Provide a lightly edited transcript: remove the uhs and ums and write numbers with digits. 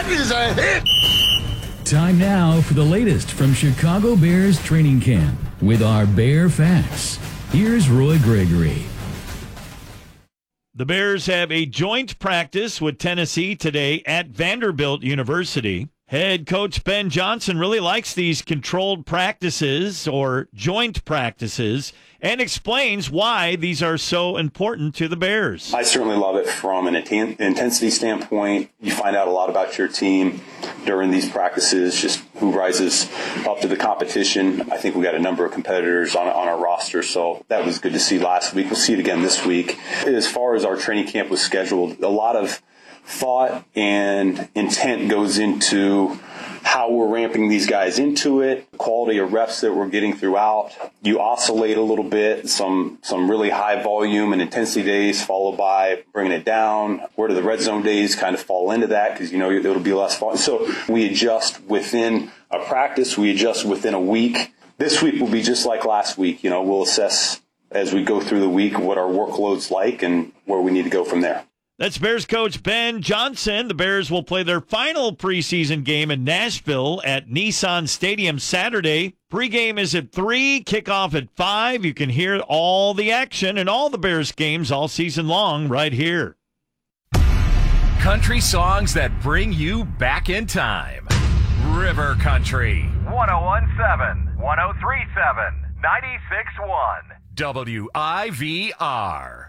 That is a hit! Time now for the latest from Chicago Bears training camp with our Bear Facts. Here's Roy Gregory. The Bears have a joint practice with Tennessee today at Vanderbilt University. Head coach Ben Johnson really likes these controlled practices or joint practices and explains why these are so important to the Bears. I certainly love it from an intensity standpoint. You find out a lot about your team during these practices, just who rises up to the competition. I think we got a number of competitors on our roster, so that was good to see last week. We'll see it again this week. As far as our training camp was scheduled, a lot of thought and intent goes into how we're ramping these guys into it, the quality of reps that we're getting throughout. You oscillate a little bit, some really high volume and intensity days followed by bringing it down. Where do the red zone days kind of fall into that? Because, it'll be less fun. So we adjust within a practice. We adjust within a week. This week will be just like last week. We'll assess as we go through the week what our workload's like and where we need to go from there. That's Bears coach Ben Johnson. The Bears will play their final preseason game in Nashville at Nissan Stadium Saturday. Pregame is at 3, kickoff at 5. You can hear all the action and all the Bears games all season long right here. Country songs that bring you back in time. River Country. 101.7, 103.7, 96.1. WIVR.